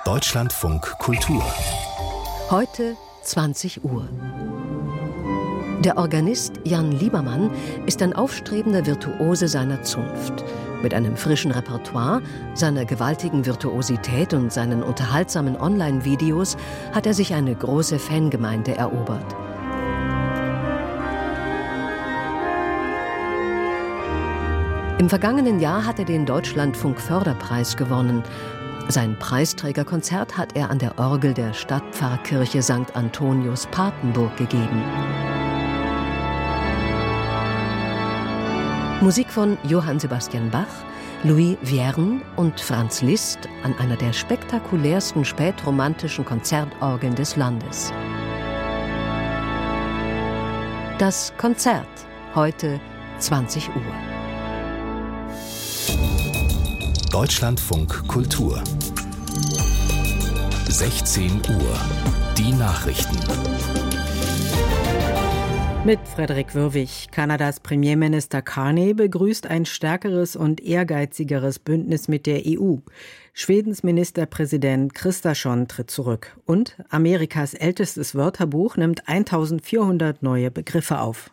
Deutschlandfunk Kultur. Heute 20 Uhr. Der Organist Jan Liebermann ist ein aufstrebender Virtuose seiner Zunft. Mit einem frischen Repertoire, seiner gewaltigen Virtuosität und seinen unterhaltsamen Online-Videos hat er sich eine große Fangemeinde erobert. Im vergangenen Jahr hat er den Deutschlandfunk-Förderpreis gewonnen. Sein Preisträgerkonzert hat er an der Orgel der Stadtpfarrkirche St. Antonius Papenburg gegeben. Musik von Johann Sebastian Bach, Louis Vierne und Franz Liszt an einer der spektakulärsten spätromantischen Konzertorgeln des Landes. Das Konzert, heute 20 Uhr. Deutschlandfunk Kultur. 16 Uhr. Die Nachrichten. Mit Frederik Würwig. Kanadas Premierminister Carney begrüßt ein stärkeres und ehrgeizigeres Bündnis mit der EU. Schwedens Ministerpräsident Kristersson tritt zurück. Und Amerikas ältestes Wörterbuch nimmt 1400 neue Begriffe auf.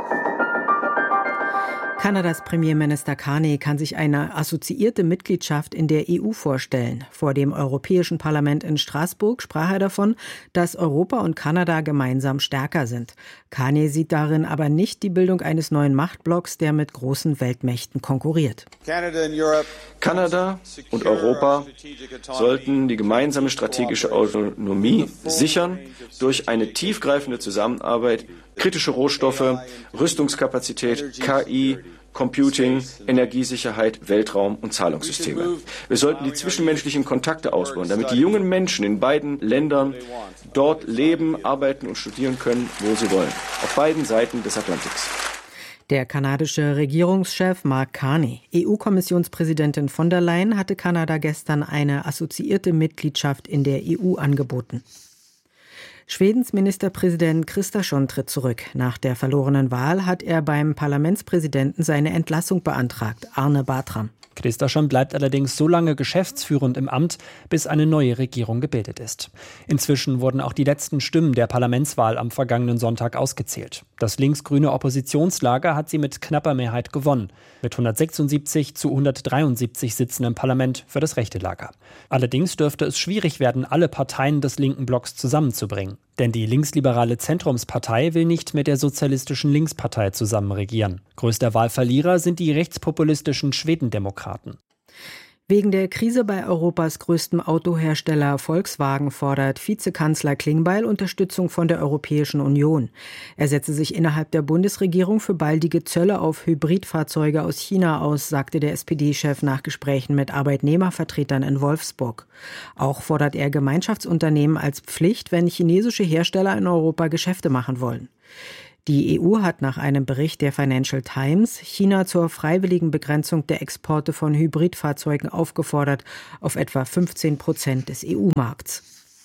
Kanadas Premierminister Carney kann sich eine assoziierte Mitgliedschaft in der EU vorstellen. Vor dem Europäischen Parlament in Straßburg sprach er davon, dass Europa und Kanada gemeinsam stärker sind. Carney sieht darin aber nicht die Bildung eines neuen Machtblocks, der mit großen Weltmächten konkurriert. Kanada und Europa sollten die gemeinsame strategische Autonomie sichern durch eine tiefgreifende Zusammenarbeit, kritische Rohstoffe, Rüstungskapazität, KI, Computing, Energiesicherheit, Weltraum und Zahlungssysteme. Wir sollten die zwischenmenschlichen Kontakte ausbauen, damit die jungen Menschen in beiden Ländern dort leben, arbeiten und studieren können, wo sie wollen. Auf beiden Seiten des Atlantiks. Der kanadische Regierungschef Mark Carney. EU-Kommissionspräsidentin von der Leyen hatte Kanada gestern eine assoziierte Mitgliedschaft in der EU angeboten. Schwedens Ministerpräsident Kristersson tritt zurück. Nach der verlorenen Wahl hat er beim Parlamentspräsidenten seine Entlassung beantragt, Arne Bartram. Kristersson bleibt allerdings so lange geschäftsführend im Amt, bis eine neue Regierung gebildet ist. Inzwischen wurden auch die letzten Stimmen der Parlamentswahl am vergangenen Sonntag ausgezählt. Das linksgrüne Oppositionslager hat sie mit knapper Mehrheit gewonnen, mit 176 zu 173 Sitzen im Parlament für das rechte Lager. Allerdings dürfte es schwierig werden, alle Parteien des linken Blocks zusammenzubringen. Denn die linksliberale Zentrumspartei will nicht mit der sozialistischen Linkspartei zusammen regieren. Größter Wahlverlierer sind die rechtspopulistischen Schwedendemokraten. Wegen der Krise bei Europas größtem Autohersteller Volkswagen fordert Vizekanzler Klingbeil Unterstützung von der Europäischen Union. Er setze sich innerhalb der Bundesregierung für baldige Zölle auf Hybridfahrzeuge aus China aus, sagte der SPD-Chef nach Gesprächen mit Arbeitnehmervertretern in Wolfsburg. Auch fordert er Gemeinschaftsunternehmen als Pflicht, wenn chinesische Hersteller in Europa Geschäfte machen wollen. Die EU hat nach einem Bericht der Financial Times China zur freiwilligen Begrenzung der Exporte von Hybridfahrzeugen aufgefordert, auf etwa 15% des EU-Markts.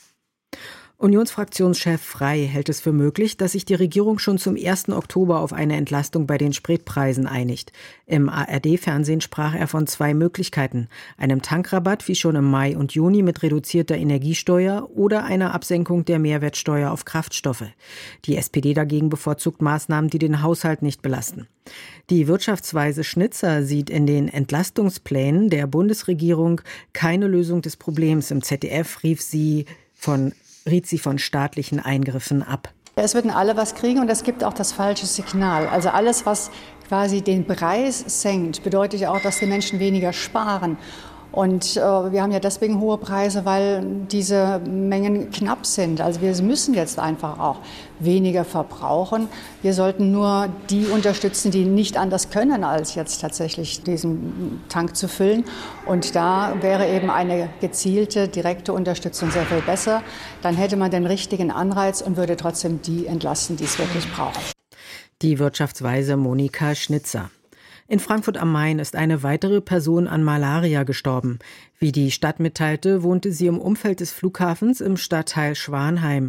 Unionsfraktionschef Frey hält es für möglich, dass sich die Regierung schon zum 1. Oktober auf eine Entlastung bei den Spritpreisen einigt. Im ARD-Fernsehen sprach er von 2 Möglichkeiten: einem Tankrabatt wie schon im Mai und Juni mit reduzierter Energiesteuer oder einer Absenkung der Mehrwertsteuer auf Kraftstoffe. Die SPD dagegen bevorzugt Maßnahmen, die den Haushalt nicht belasten. Die Wirtschaftsweise Schnitzer sieht in den Entlastungsplänen der Bundesregierung keine Lösung des Problems. Im ZDF riet sie von staatlichen Eingriffen ab. Es würden alle was kriegen und es gibt auch das falsche Signal. Also alles, was quasi den Preis senkt, bedeutet ja auch, dass die Menschen weniger sparen. Und wir haben ja deswegen hohe Preise, weil diese Mengen knapp sind. Also wir müssen jetzt einfach auch weniger verbrauchen. Wir sollten nur die unterstützen, die nicht anders können, als jetzt tatsächlich diesen Tank zu füllen. Und da wäre eben eine gezielte, direkte Unterstützung sehr viel besser. Dann hätte man den richtigen Anreiz und würde trotzdem die entlasten, die es wirklich brauchen. Die Wirtschaftsweise Monika Schnitzer. In Frankfurt am Main ist eine weitere Person an Malaria gestorben. Wie die Stadt mitteilte, wohnte sie im Umfeld des Flughafens im Stadtteil Schwanheim.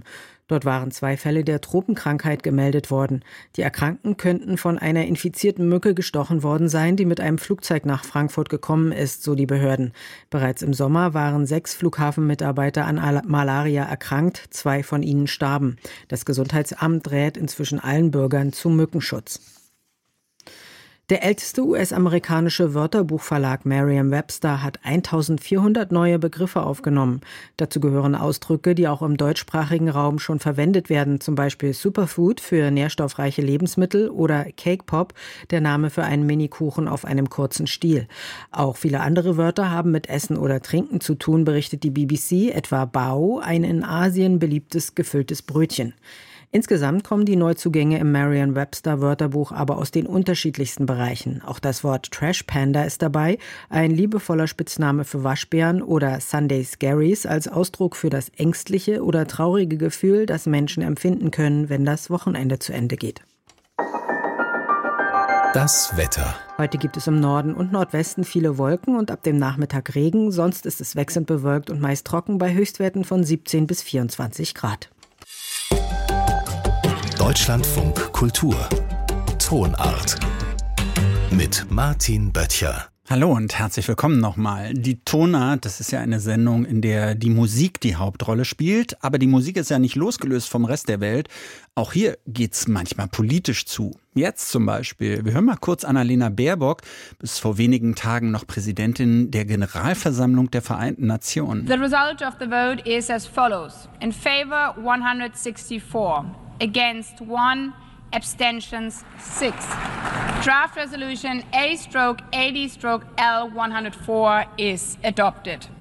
Dort waren 2 Fälle der Tropenkrankheit gemeldet worden. Die Erkrankten könnten von einer infizierten Mücke gestochen worden sein, die mit einem Flugzeug nach Frankfurt gekommen ist, so die Behörden. Bereits im Sommer waren 6 Flughafenmitarbeiter an Malaria erkrankt, 2 von ihnen starben. Das Gesundheitsamt rät inzwischen allen Bürgern zum Mückenschutz. Der älteste US-amerikanische Wörterbuchverlag Merriam-Webster hat 1400 neue Begriffe aufgenommen. Dazu gehören Ausdrücke, die auch im deutschsprachigen Raum schon verwendet werden, zum Beispiel Superfood für nährstoffreiche Lebensmittel oder Cake Pop, der Name für einen Minikuchen auf einem kurzen Stiel. Auch viele andere Wörter haben mit Essen oder Trinken zu tun, berichtet die BBC, etwa Bao, ein in Asien beliebtes gefülltes Brötchen. Insgesamt kommen die Neuzugänge im Merriam-Webster-Wörterbuch aber aus den unterschiedlichsten Bereichen. Auch das Wort Trash Panda ist dabei, ein liebevoller Spitzname für Waschbären, oder Sunday Scaries als Ausdruck für das ängstliche oder traurige Gefühl, das Menschen empfinden können, wenn das Wochenende zu Ende geht. Das Wetter. Heute gibt es im Norden und Nordwesten viele Wolken und ab dem Nachmittag Regen. Sonst ist es wechselnd bewölkt und meist trocken bei Höchstwerten von 17 bis 24 Grad. Deutschlandfunk Kultur. Tonart. Mit Martin Böttcher. Hallo und herzlich willkommen nochmal. Die Tonart, das ist ja eine Sendung, in der die Musik die Hauptrolle spielt. Aber die Musik ist ja nicht losgelöst vom Rest der Welt. Auch hier geht's manchmal politisch zu. Jetzt zum Beispiel, wir hören mal kurz Annalena Baerbock, bis vor wenigen Tagen noch Präsidentin der Generalversammlung der Vereinten Nationen. The result of the vote is as follows. In favor 164. Against 1, abstentions 6. Draft resolution A/80/L104 is adopted.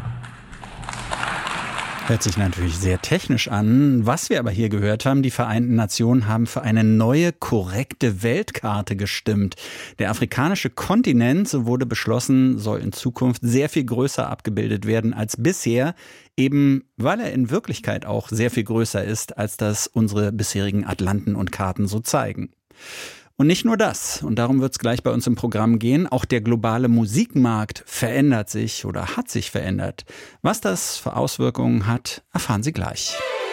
Hört sich natürlich sehr technisch an. Was wir aber hier gehört haben, die Vereinten Nationen haben für eine neue, korrekte Weltkarte gestimmt. Der afrikanische Kontinent, so wurde beschlossen, soll in Zukunft sehr viel größer abgebildet werden als bisher, eben weil er in Wirklichkeit auch sehr viel größer ist, als das unsere bisherigen Atlanten und Karten so zeigen. Und nicht nur das, und darum wird es gleich bei uns im Programm gehen, auch der globale Musikmarkt verändert sich oder hat sich verändert. Was das für Auswirkungen hat, erfahren Sie gleich.